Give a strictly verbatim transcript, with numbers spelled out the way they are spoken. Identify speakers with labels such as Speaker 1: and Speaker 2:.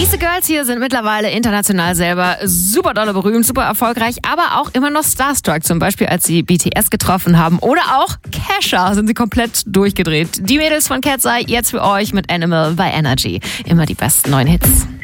Speaker 1: Diese Girls hier sind mittlerweile international selber super dolle berühmt, super erfolgreich, aber auch immer noch starstruck. Zum Beispiel, als sie B T S getroffen haben. Oder auch Kesha sind sie komplett durchgedreht. Die Mädels von Cat's Eye jetzt für euch mit Animal bei Energy. Immer die besten neuen Hits.